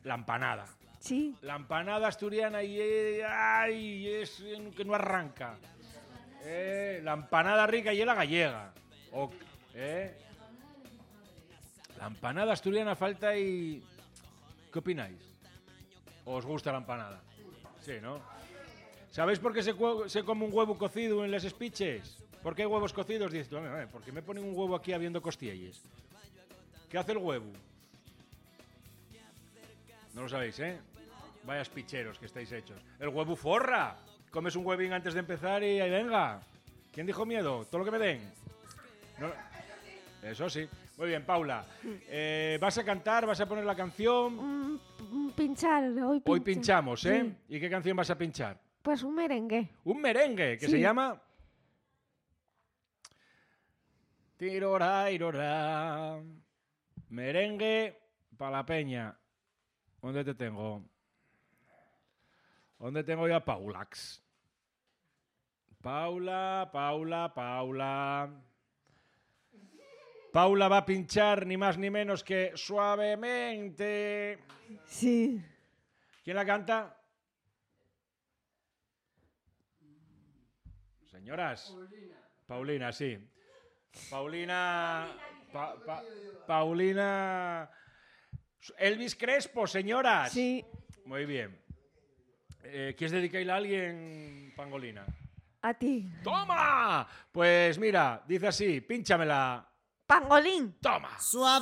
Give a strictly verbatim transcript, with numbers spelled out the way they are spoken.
la empanada. Sí. La empanada asturiana y ay, es que no arranca. Eh, la empanada rica y la gallega. O, eh. La empanada asturiana falta y... ¿Qué opináis? ¿Os gusta la empanada? Sí, ¿no? ¿Sabéis por qué se, se come un huevo cocido en las espiches? ¿Por qué hay huevos cocidos? Dices, ¿por qué me ponen un huevo aquí habiendo costillas? ¿Qué hace el huevo? No lo sabéis, ¿eh? Vayas picheros que estáis hechos. El huevo forra. Comes un huevín antes de empezar y ahí venga. ¿Quién dijo miedo? Todo lo que me den. No. Eso sí. Muy bien, Paula. Eh, ¿Vas a cantar? ¿Vas a poner la canción? Mm, pinchar. Hoy, pincha. Hoy pinchamos, ¿eh? Sí. ¿Y qué canción vas a pinchar? Pues un merengue. Un merengue que sí. se llama... Tirorá, irorá. Merengue para la peña. ¿Dónde te tengo? ¿Dónde tengo yo a Paulax? Paula, Paula, Paula. Paula va a pinchar ni más ni menos que Suavemente. Sí. ¿Quién la canta? Señoras. Paulina. Paulina, sí. Paulina. Pa, pa, Paulina. Elvis Crespo, señoras. Sí. Muy bien. Eh, ¿Quieres dedicarle a alguien, Pangolina? A ti. ¡Toma! Pues mira, dice así, pínchamela. Pangolín. Toma. Suave.